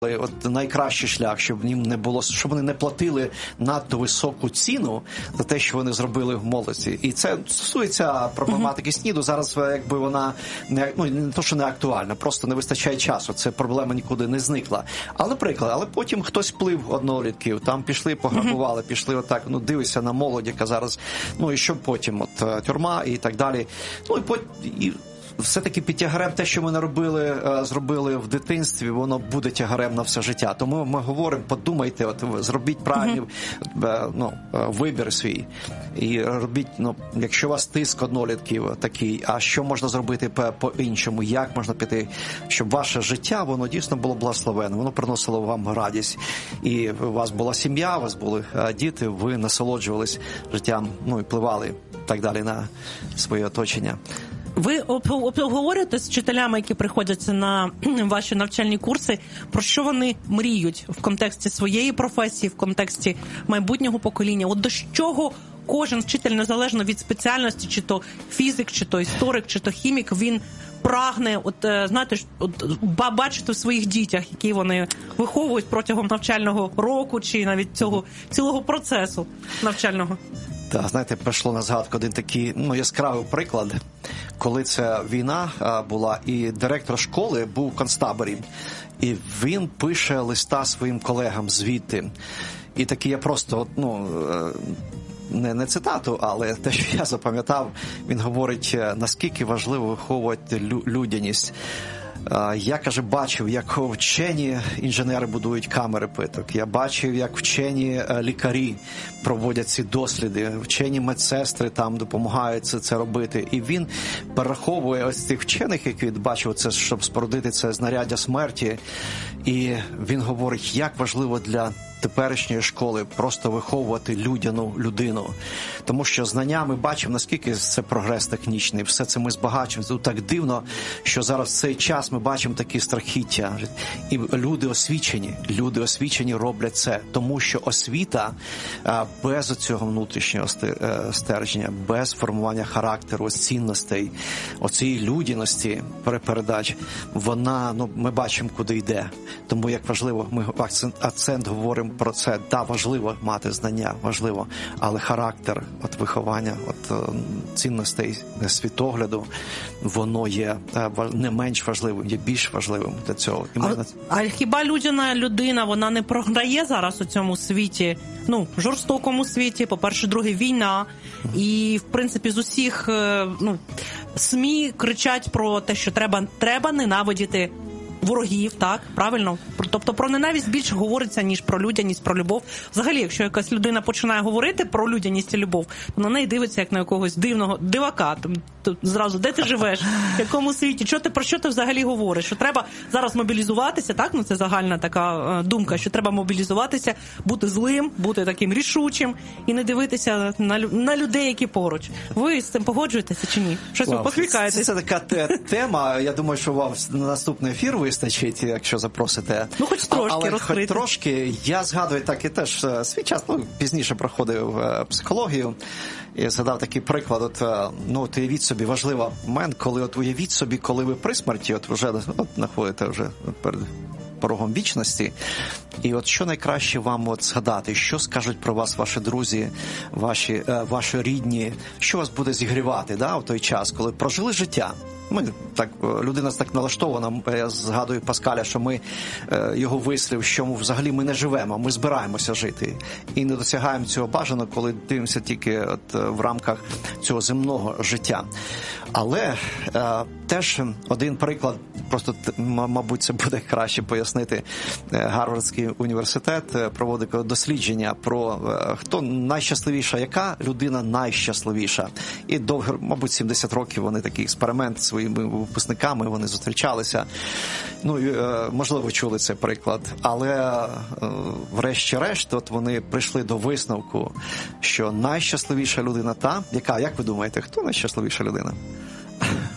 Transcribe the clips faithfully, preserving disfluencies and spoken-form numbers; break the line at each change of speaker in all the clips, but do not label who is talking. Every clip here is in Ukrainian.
От найкращий шлях, щоб їм не було, щоб вони не платили надто високу ціну за те, що вони зробили в молодості. І це стосується проблематики СНІДу. Зараз, якби вона не, ну, не то, що не актуальна, просто не вистачає часу. Це проблема нікуди не зникла. Але приклад, але потім хтось вплив однолітків, там пішли, пограбували, пішли отак, ну дивися на молодь, яка зараз, ну і що потім, от тюрма і так далі. Ну і потім і все-таки під тягарем те, що ми наробили, зробили в дитинстві, воно буде тягарем на все життя. Тому ми говоримо, подумайте, от зробіть правильний uh-huh. ну, вибір свій. І робіть, ну, якщо у вас тиск однолітків такий, а що можна зробити по-іншому, як можна піти, щоб ваше життя, воно дійсно було благословенне, воно приносило вам радість. І у вас була сім'я, у вас були діти, ви насолоджувались життям, ну і впливали так далі на своє оточення.
Ви обговорюєте з вчителями, які приходять на ваші навчальні курси, про що вони мріють в контексті своєї професії, в контексті майбутнього покоління? От до чого кожен вчитель, незалежно від спеціальності, чи то фізик, чи то історик, чи то хімік, він прагне, от знаєте, от, бачити в своїх дітях, які вони виховують протягом навчального року, чи навіть цього цілого процесу навчального?
Так, знаєте, прийшло на згадку один такий, ну, яскравий приклад, коли ця війна а, була, і директор школи був в концтаборі, і він пише листа своїм колегам звідти. І такий я просто, ну, не, не цитату, але те, що я запам'ятав, він говорить, наскільки важливо виховувати лю- людяність. Я, каже, бачив, як вчені інженери будують камери питок. Я бачив, як вчені лікарі проводять ці досліди. Вчені медсестри там допомагають це, це робити. І він перераховує ось цих вчених, які він бачив, це, щоб спорудити це знаряддя смерті. І він говорить, як важливо для теперішньої школи просто виховувати людяну людину. Тому що знання ми бачимо, наскільки це прогрес технічний. Все це ми збагачуємо. Тут так дивно, що зараз в цей час ми бачимо такі страхіття. І люди освічені, люди освічені роблять це. Тому що освіта без цього внутрішнього стерження, без формування характеру, цінностей, оцієї людяності передач, вона, ну, ми бачимо, куди йде. Тому як важливо, ми акцент, акцент говоримо про це. Да, важливо мати знання, важливо, але характер, от виховання, от цінностей, світогляду, воно є не менш важливим, є більш важливим для цього. І
а,
можна...
а хіба людяна людина, вона не програє зараз у цьому світі, ну, жорстокому світі, по-перше, друге, війна, і, в принципі, з усіх, ну, СМІ кричать про те, що треба, треба ненавидіти ворогів, так, правильно? Тобто про ненависть більше говориться, ніж про людяність, про любов. Взагалі, якщо якась людина починає говорити про людяність і любов, то на неї дивиться як на якогось дивного дивака. Тут зразу, де ти живеш, в якому світі, що ти, про що ти взагалі говориш? Що треба зараз мобілізуватися, так? Ну, це загальна така е, думка, що треба мобілізуватися, бути злим, бути таким рішучим і не дивитися на, на людей, які поруч. Ви з цим погоджуєтеся чи ні? Щось ви посміхаєтесь?
Це, це така тема, я думаю, що вам на наступний ефір вистачить, якщо запросите.
Ну, хоч трошки
але
розкрити.
Хоч трошки. Я згадую, так і теж свій час, ну, пізніше проходив психологію і згадав такий приклад. От, ну, от уявіть собі, важливий момент, коли от уявіть собі, коли ви при смерті, от вже от, знаходите вже перед порогом вічності, і от що найкраще вам от згадати, що скажуть про вас ваші друзі, ваші, ваші рідні, що вас буде зігрівати, да, в той час, коли прожили життя. Ми так, людина так налаштована, я згадую Паскаля, що ми його вислів, що ми взагалі ми не живемо, ми збираємося жити. І не досягаємо цього бажано, коли дивимося тільки от в рамках цього земного життя. Але е, теж один приклад, просто, мабуть, це буде краще пояснити. Гарвардський університет проводить дослідження про е, хто найщасливіша, яка людина найщасливіша. І довго, мабуть, сімдесят років вони такий експеримент своїми випускниками, вони зустрічалися. Ну, е, можливо, чули цей приклад. Але е, врешті-решт, от вони прийшли до висновку, що найщасливіша людина та, яка, як ви думаєте, хто найщасливіша людина?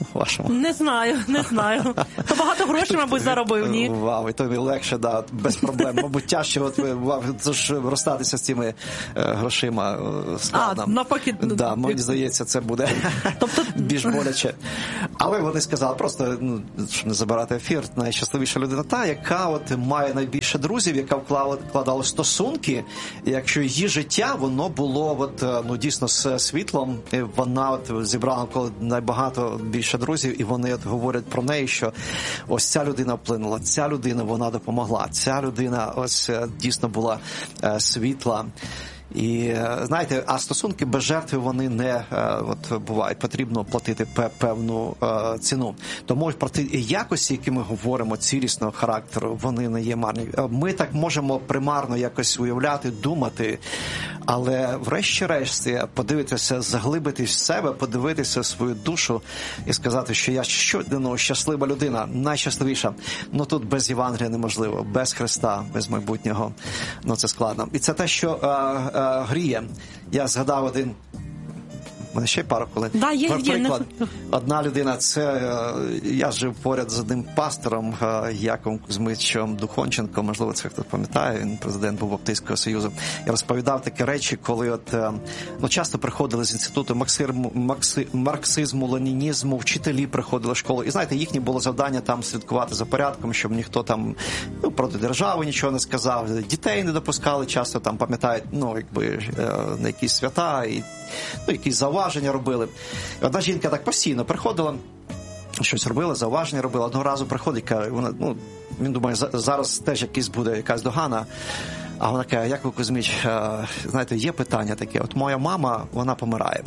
вашому?
Не знаю, не знаю. То багато грошей, мабуть, заробив, ні?
Вау, і тобі легше, да, без проблем. Мабуть, тяжче от, це ж розстатися з цими е, грошима е, складно.
А, навпаки.
Да, мені здається, це буде тобто... більш боляче. Але вони сказали, просто, ну, щоб не забирати ефір, найщасливіша людина та, яка от має найбільше друзів, яка вкладала стосунки, і якщо її життя, воно було от, ну, дійсно з світлом, і вона от зібрала найбагато більше друзів, і вони от говорять про неї, що ось ця людина вплинула, ця людина, вона допомогла, ця людина ось дійсно була е, світла. І, знаєте, а стосунки без жертви, вони не от, бувають. Потрібно платити певну е, ціну. Тому про ті якості, які ми говоримо, цілісного характеру, вони не є марні. Ми так можемо примарно якось уявляти, думати, але врешті-решт подивитися, заглибитись в себе, подивитися в свою душу і сказати, що я що, ну, щаслива людина, найщасливіша. Ну тут без Євангелія неможливо, без Христа, без майбутнього. Ну це складно. І це те, що е, е, гріє. Я згадав один. У мене ще пару хвилин.
Да, є,
Приклад.
Є.
Одна людина, це я жив поряд з одним пастором Яковом Кузьмичем Духонченко, можливо, це хтось пам'ятає, він президент був Баптистського Союзу. Я розповідав такі речі, коли от, ну, часто приходили з інституту марксизму, марксизму, ленінізму, вчителі приходили в школу. І знаєте, їхнє було завдання там слідкувати за порядком, щоб ніхто там, ну, проти держави нічого не сказав, дітей не допускали, часто там пам'ятають, ну, якби на якісь свята і, ну, якісь зауваження робили. І одна жінка так постійно приходила, щось робила, зауваження робила. Одного разу приходить, каже, вона, ну, він думає, зараз теж якийсь буде якась догана. А вона каже, Яков Кузьміч, знаєте, є питання таке. От моя мама, вона помирає.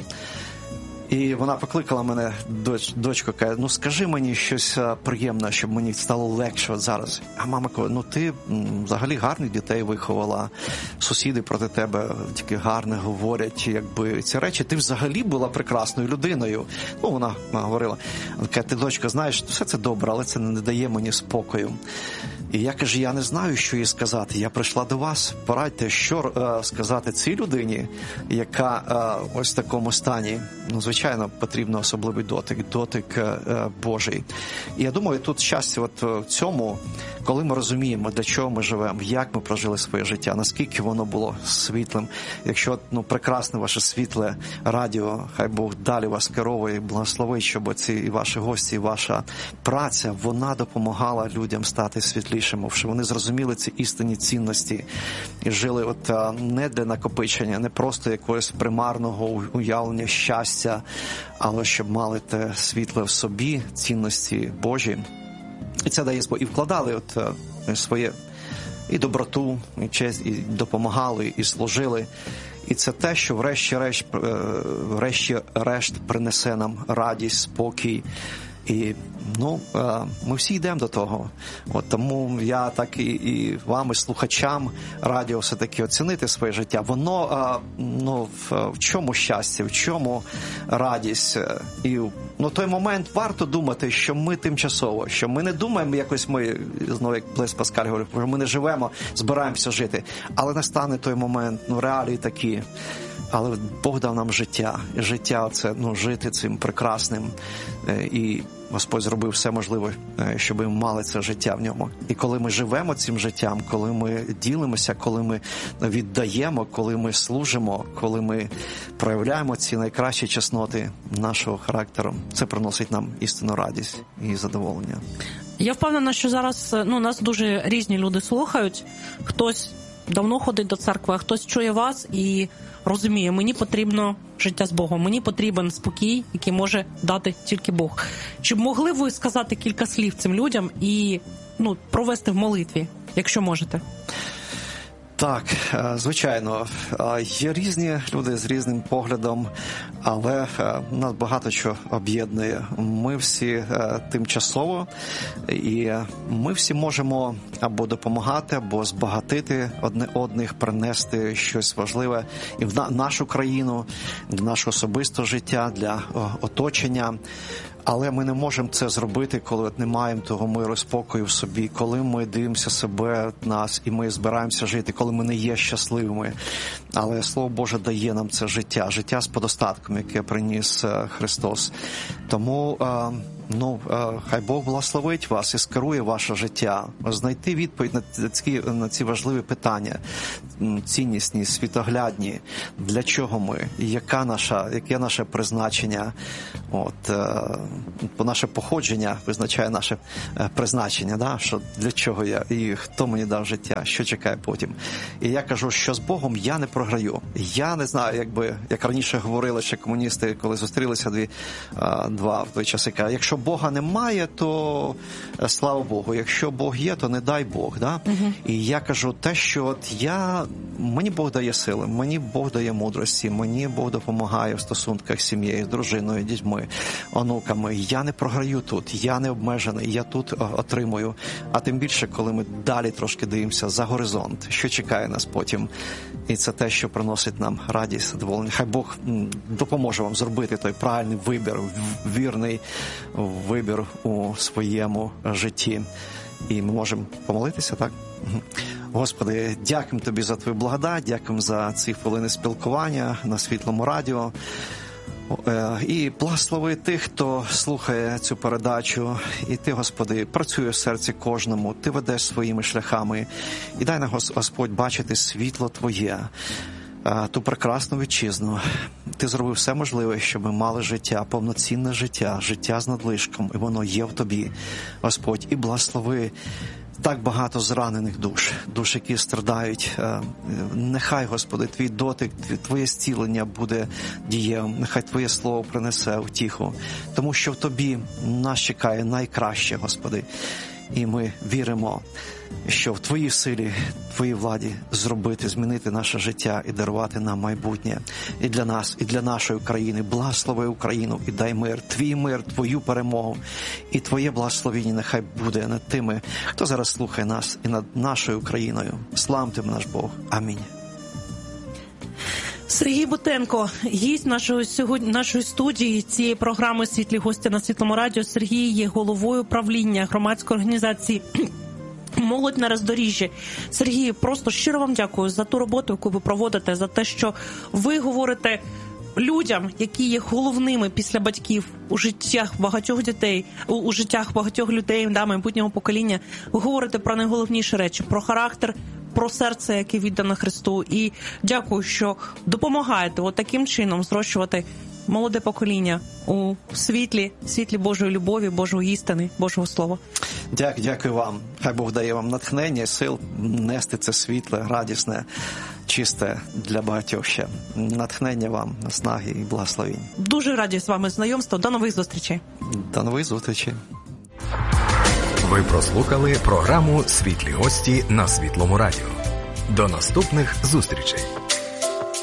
І вона покликала мене, доч, дочка, каже, ну скажи мені щось приємне, щоб мені стало легше от зараз. А мама каже, ну ти м, взагалі гарних дітей виховала, сусіди проти тебе тільки гарне говорять, якби ці речі, ти взагалі була прекрасною людиною. Ну, вона говорила, вона каже, ти, дочка, знаєш, все це добре, але це не дає мені спокою. І я кажу, я не знаю, що їй сказати. Я прийшла до вас, порадьте, що е, сказати цій людині, яка е, ось в такому стані. Ну, звичайно, потрібно особливий дотик, дотик е, Божий. І я думаю, тут щастя от в цьому, коли ми розуміємо, для чого ми живемо, як ми прожили своє життя, наскільки воно було світлим. Якщо, ну, прекрасне ваше світле радіо, хай Бог далі вас керує і благословить, щоб ці і ваші гості, і ваша праця, вона допомагала людям стати світлішими, щоб вони зрозуміли ці істинні цінності і жили от не для накопичення, не просто якогось примарного уявлення щастя, але щоб мали те світле в собі, цінності Божі. І це дає спокій. І вкладали от своє і доброту, і честь, і допомагали, і служили. І це те, що врешті-решт, врешті-решт принесе нам радість, спокій. І, ну, ми всі йдемо до того. От тому я так і, і вам, і слухачам радіо все-таки оцінити своє життя. Воно, ну, в, в чому щастя, в чому радість. І, ну, той момент варто думати, що ми тимчасово, що ми не думаємо, якось ми, знову, як Блес Паскаль говорив, що ми не живемо, збираємося жити. Але настане той момент, ну, реалії такі. Але Бог дав нам життя. І життя – це, ну, жити цим прекрасним. І Господь зробив все можливе, щоб ми мали це життя в ньому. І коли ми живемо цим життям, коли ми ділимося, коли ми віддаємо, коли ми служимо, коли ми проявляємо ці найкращі чесноти нашого характеру, це приносить нам істинну радість і задоволення.
Я впевнена, що зараз, ну, нас дуже різні люди слухають. Хтось давно ходить до церкви, а хтось чує вас і розуміє, мені потрібно життя з Богом, мені потрібен спокій, який може дати тільки Бог. Чи могли ви сказати кілька слів цим людям і, ну, провести в молитві, якщо можете?
Так, звичайно, є різні люди з різним поглядом, але нас багато чого об'єднує. Ми всі тимчасово, і ми всі можемо або допомагати, або збагатити одне одних, принести щось важливе і в нашу країну, для нашого особистого життя, для оточення. Але ми не можемо це зробити, коли не маємо того миру, спокою в собі, коли ми дивимося себе, нас, і ми збираємося жити, коли ми не є щасливими. Але Слово Боже дає нам це життя, життя з подостатком, яке приніс Христос. Тому, ну, хай Бог благословить вас і скерує ваше життя, знайти відповідь на ці, на ці важливі питання, ціннісні, світоглядні, для чого ми, яка наша, яке наше призначення, от, по наше походження визначає наше призначення, да? Що для чого я і хто мені дав життя, що чекає потім. І я кажу, що з Богом я не програю. Я не знаю, якби, як раніше говорили ще комуністи, коли зустрілися дві, два в той час, яка, якщо Бога немає, то слава Богу, якщо Бог є, то не дай Бог. Да? Угу. І я кажу те, що от я, мені Бог дає сили, мені Бог дає мудрості, мені Бог допомагає в стосунках з сім'єю, з дружиною, дітьми, онуками. Я не програю тут, я не обмежений, я тут отримую. А тим більше, коли ми далі трошки дивимося за горизонт, що чекає нас потім. І це те, що приносить нам радість, задоволення. Хай Бог допоможе вам зробити той правильний вибір, вірний вибір у своєму житті. І ми можемо помолитися, так? Господи, дякуємо Тобі за Твою благодать, дякуємо за ці хвилини спілкування на Світлому радіо. І благослови тих, хто слухає цю передачу. І Ти, Господи, працює в серці кожному. Ти ведеш своїми шляхами. І дай нам, Господь, бачити світло Твоє, ту прекрасну вітчизну. Ти зробив все можливе, щоб ми мали життя, повноцінне життя, життя з надлишком. І воно є в Тобі, Господь. І благослови так багато зранених душ, душ, які страдають. Нехай, Господи, Твій дотик, Твоє зцілення буде дієвим. Нехай Твоє Слово принесе утіху. Тому що в Тобі нас чекає найкраще, Господи. І ми віримо, що в Твоїй силі, Твоїй владі зробити, змінити наше життя і дарувати нам майбутнє. І для нас, і для нашої країни. Благослови Україну і дай мир, Твій мир, Твою перемогу. І Твоє благословіння нехай буде над тими, хто зараз слухає нас, і над нашою Україною. Славте наш Бог. Амінь.
Сергій Бутенко, гість нашої сьогодні нашої студії цієї програми «Світлі гості» на Світлому радіо. Сергій є головою правління громадської організації «Молодь на роздоріжжі». Сергій, просто щиро вам дякую за ту роботу, яку ви проводите, за те, що ви говорите людям, які є головними після батьків у життях багатьох дітей, у, у життях багатьох людей, да, майбутнього покоління. Ви говорите про найголовніші речі, про характер, про серце, яке віддане Христу. І дякую, що допомагаєте от таким чином зрощувати молоде покоління у світлі, світлі Божої любові, Божої істини, Божого Слова.
Дякую, дякую вам. Хай Бог дає вам натхнення і сил нести це світле, радісне, чисте для багатьох ще. Натхнення вам, наснаги і благословінь.
Дуже раді з вами знайомства. До нових зустрічей.
До нових зустрічей.
Ви прослухали програму «Світлі гості» на Світлому радіо. До наступних зустрічей.